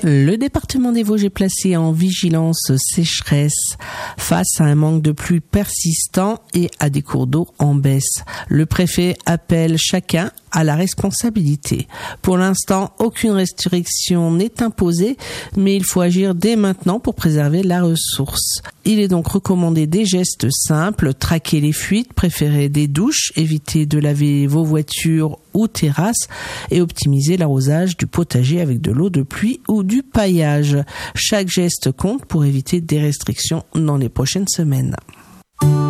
Le département des Vosges est placé en vigilance sécheresse face à un manque de pluie persistant et à des cours d'eau en baisse. Le préfet appelle chacun à la responsabilité. Pour l'instant, aucune restriction n'est imposée, mais il faut agir dès maintenant pour préserver la ressource. Il est donc recommandé des gestes simples, traquer les fuites, préférer des douches, éviter de laver vos voitures ou terrasses et optimiser l'arrosage du potager avec de l'eau de pluie ou du paillage. Chaque geste compte pour éviter des restrictions dans les prochaines semaines.